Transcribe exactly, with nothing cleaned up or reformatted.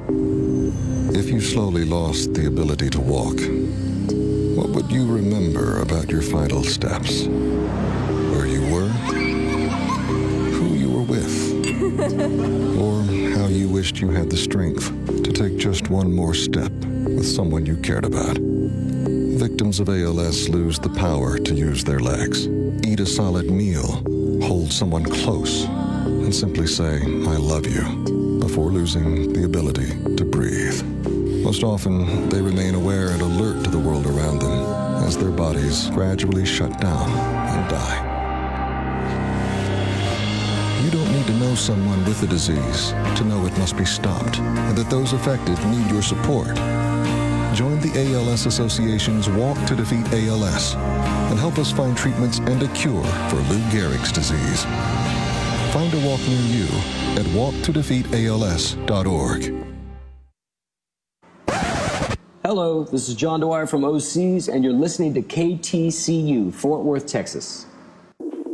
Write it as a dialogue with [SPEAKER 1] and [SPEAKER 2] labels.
[SPEAKER 1] If you slowly lost the ability to walk, what would you remember about your final steps? Where you were? Who you were with? Or how you wished you had the strength to take just one more step with someone you cared about? Victims of A L S lose the power to use their legs, eat a solid meal, hold someone close, and simply say, "I love you," before losing the ability to breathe. Most often, they remain aware and alert to the world around them as their bodies gradually shut down and die. You don't need to know someone with the disease to know it must be stopped and that those affected need your support. Join the A L S Association's Walk to Defeat A L S and help us find treatments and a cure for Lou Gehrig's disease. Find a walk near you at walk to defeat A L S dot org.
[SPEAKER 2] Hello, this is John Dwyer from O Cs, and you're listening to K T C U, Fort Worth, Texas.